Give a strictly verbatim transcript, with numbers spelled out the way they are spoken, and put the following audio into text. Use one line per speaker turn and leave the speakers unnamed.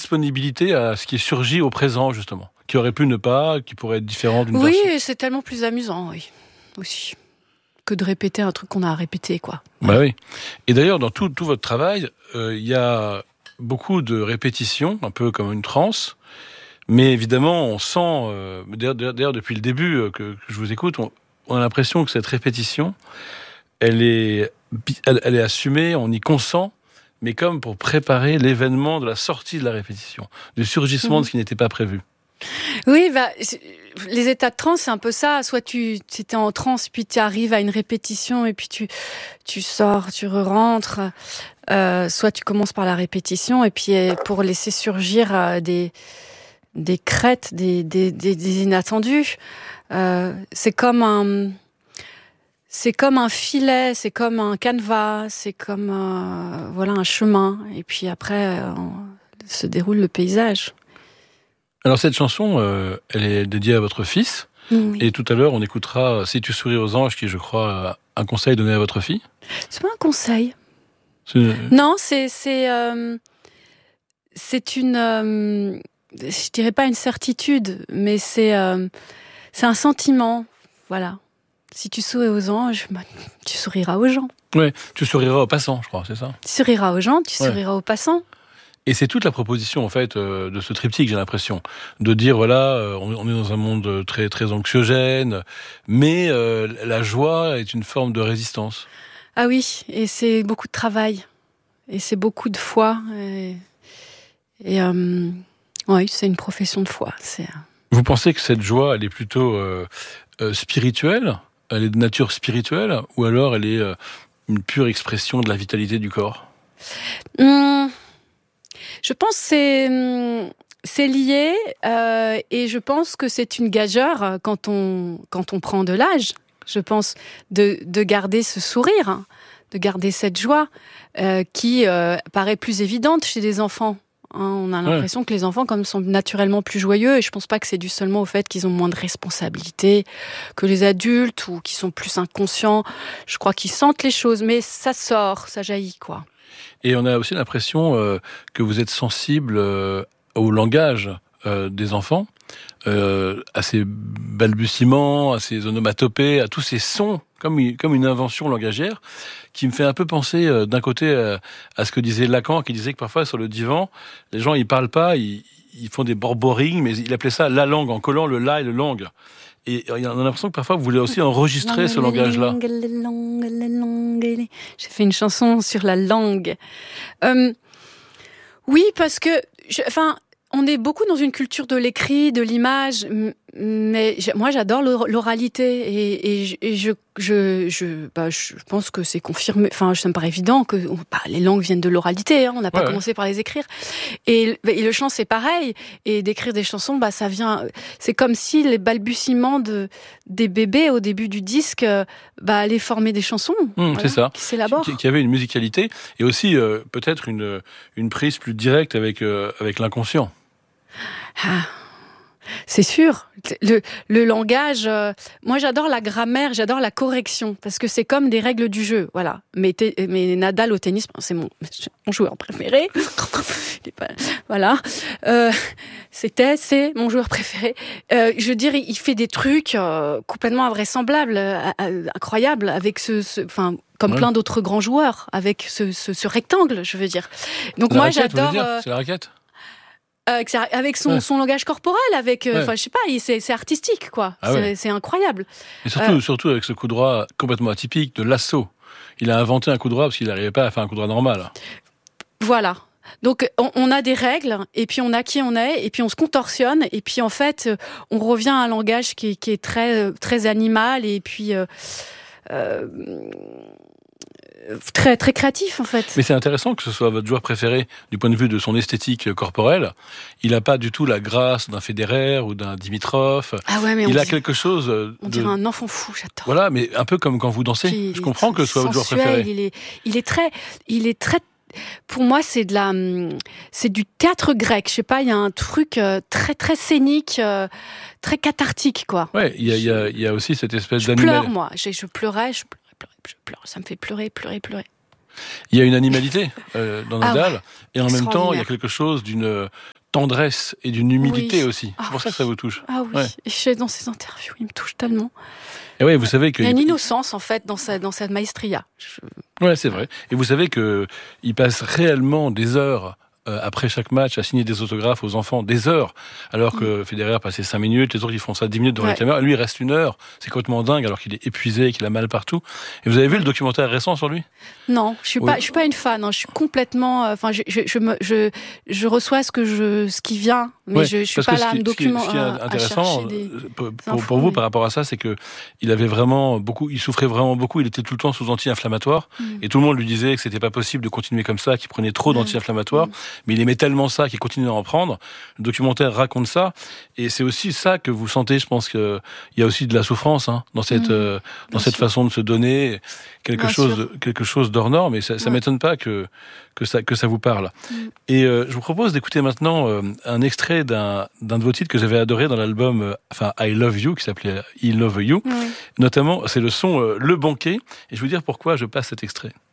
disponibilité à ce qui est surgi au présent, justement, qui aurait pu ne pas, qui pourrait être différent d'une
Oui,
version.
et c'est tellement plus amusant, oui, aussi, que de répéter un truc qu'on a répété, quoi.
Bah oui. Et d'ailleurs, dans tout, tout votre travail, euh, il y a beaucoup de répétitions, un peu comme une transe, mais évidemment, on sent, euh, d'ailleurs, d'ailleurs, depuis le début euh, que, que je vous écoute, on, on a l'impression que cette répétition, elle est, elle, elle est assumée, on y consent, mais comme pour préparer l'événement de la sortie de la répétition, du surgissement mmh. de ce qui n'était pas prévu.
Oui, bah, les états de transe, c'est un peu ça. Soit tu étais en transe, puis tu arrives à une répétition, et puis tu, tu sors, tu re-rentres. Euh, soit tu commences par la répétition, et puis pour laisser surgir euh, des, des crêtes, des, des, des, des inattendus. Euh, c'est comme un... C'est comme un filet, c'est comme un canevas, c'est comme euh, voilà un chemin. Et puis après, euh, se déroule le paysage.
Alors cette chanson, euh, elle est dédiée à votre fils.
Oui.
Et tout à l'heure, on écoutera « Si tu souris aux anges », qui, je crois, un conseil donné à votre fille.
C'est pas un conseil.
C'est...
Non, c'est c'est euh, c'est une, euh, je dirais pas une certitude, mais c'est euh, c'est un sentiment, voilà. Si tu souris aux anges, bah, tu souriras aux gens.
Oui, tu souriras aux passants, je crois, c'est ça ?
Tu souriras aux gens, tu ouais. souriras aux passants.
Et c'est toute la proposition, en fait, euh, de ce triptyque, j'ai l'impression. De dire, voilà, euh, on est dans un monde très, très anxiogène, mais euh, la joie est une forme de résistance.
Ah oui, et c'est beaucoup de travail. Et c'est beaucoup de foi. Et, et euh, oui, c'est une profession de foi. C'est...
Vous pensez que cette joie, elle est plutôt euh, euh, spirituelle ? Elle est de nature spirituelle, ou alors elle est euh, une pure expression de la vitalité du corps ?
Hum, je pense que c'est, c'est lié, euh, et je pense que c'est une gageure quand on, quand on prend de l'âge. Je pense de, de garder ce sourire, de garder cette joie euh, qui euh, paraît plus évidente chez les enfants. Hein, on a l'impression ouais. que les enfants comme sont naturellement plus joyeux, et je pense pas que c'est dû seulement au fait qu'ils ont moins de responsabilités que les adultes ou qu'ils sont plus inconscients. Je crois qu'ils sentent les choses, mais ça sort, ça jaillit, quoi.
Et on a aussi l'impression euh, que vous êtes sensible euh, au langage euh, des enfants, euh, à ces balbutiements, à ces onomatopées, à tous ces sons, comme une, comme une invention langagière, qui me fait un peu penser euh, d'un côté euh, à ce que disait Lacan, qui disait que parfois sur le divan, les gens ils parlent pas, ils, ils font des borborings, mais il appelait ça la langue, en collant le la et le lang. Et on a l'impression que parfois vous voulez aussi enregistrer ce langage-là.
J'ai fait une chanson sur la langue. Euh, oui, parce que, je, enfin, on est beaucoup dans une culture de l'écrit, de l'image, mais moi j'adore l'oralité et, et, et je, je, je, bah, je pense que c'est confirmé. Enfin, ça me paraît évident que bah, les langues viennent de l'oralité. Hein, on n'a pas ouais, commencé ouais. par les écrire. Et, et le chant c'est pareil. Et d'écrire des chansons, bah ça vient. C'est comme si les balbutiements de des bébés au début du disque, bah allaient former des chansons.
Mmh, voilà, c'est ça.
Qui s'élaborent.
Qui, qui avait une musicalité et aussi euh, peut-être une une prise plus directe avec euh, avec l'inconscient.
Ah, c'est sûr. Le, le langage, euh, moi j'adore la grammaire, j'adore la correction, parce que c'est comme des règles du jeu, voilà. Mais, te, mais Nadal au tennis, c'est mon, mon joueur préféré. Il est pas, voilà. Euh, c'était, c'est mon joueur préféré. Euh, je veux dire, il fait des trucs euh, complètement invraisemblables, euh, euh, incroyables, avec ce, ce, enfin. Comme ouais. plein d'autres grands joueurs, avec ce, ce, ce rectangle, je veux dire. Donc
la
moi
raquette,
j'adore.
Dire, euh, c'est la raquette.
Avec, avec son, ouais. son langage corporel, avec, enfin, ouais. je sais pas, c'est, c'est artistique, quoi. Ah c'est, ouais. c'est incroyable.
Et surtout, euh, surtout avec ce coup droit complètement atypique de Lasso. Il a inventé un coup droit parce qu'il n'arrivait pas à faire un coup droit normal.
Voilà. Donc, on, on a des règles, et puis on a qui on est, et puis on se contorsionne, et puis en fait, on revient à un langage qui est, qui est très, très animal, et puis. Euh, euh, Très, très créatif, en fait.
Mais c'est intéressant que ce soit votre joueur préféré du point de vue de son esthétique corporelle. Il n'a pas du tout la grâce d'un Federer ou d'un Dimitrov.
Ah ouais, mais
il
on
a
dit...
quelque chose de...
On dirait un enfant fou, j'adore.
Voilà, mais un peu comme quand vous dansez.
Puis,
je comprends que ce soit
sensuel,
votre joueur préféré.
Il est, il est très... Il est très... Pour moi, c'est de la, c'est du théâtre grec. Je sais pas, il y a un truc très très scénique, très cathartique, quoi.
Ouais, il y a, il y a, il y a aussi cette espèce
je
d'animal.
Je pleure, moi. Je, je pleurais, je pleurais, pleurais, je pleure. Ça me fait pleurer, pleurer, pleurer.
Il y a une animalité euh, dans Nadal,
ah ouais.
et en même temps, il y a quelque chose d'une tendresse et d'une humilité
oui.
aussi. C'est
ah
pour ça
oui.
que ça vous touche.
Ah oui,
ouais.
et je, dans ses interviews, il me touche tellement.
Et ouais, vous savez que
il y a une
il...
innocence en fait dans sa dans sa maestria. Je...
Ouais, c'est vrai. Et vous savez que il passe réellement des heures euh, après chaque match à signer des autographes aux enfants, des heures, alors que mmh. Federer passait cinq minutes, les autres ils font ça dix minutes devant ouais. la caméra, lui il reste une heure. C'est complètement dingue alors qu'il est épuisé, qu'il a mal partout. Et vous avez vu le documentaire récent sur lui ?
Non, je suis
oui.
pas, je suis pas une fan. Hein. Je suis complètement, enfin, je, je, je, me, je, je reçois ce que je, ce qui vient, mais ouais, je, je suis pas là à me documenter.
Ce qui est intéressant des, pour, pour, pour vous oui. par rapport à ça, c'est que il avait vraiment beaucoup, il souffrait vraiment beaucoup. Il était tout le temps sous anti-inflammatoire, mmh. et tout le monde lui disait que c'était pas possible de continuer comme ça, qu'il prenait trop mmh. d'anti-inflammatoires. Mmh. Mais il aimait tellement ça qu'il continue à en prendre. Le documentaire raconte ça, et c'est aussi ça que vous sentez. Je pense qu'il y a aussi de la souffrance hein, dans cette, mmh. euh, dans cette façon de se donner. Quelque Bien chose, sûr. quelque chose d'hors norme, et ça, ça ouais. m'étonne pas que que ça que ça vous parle. Mm. Et euh, je vous propose d'écouter maintenant euh, un extrait d'un d'un de vos titres que j'avais adoré dans l'album, euh, enfin I Love You, qui s'appelait I Love You. Mm. Notamment, c'est le son euh, Le Banquet, et je vais vous dire pourquoi je passe cet extrait.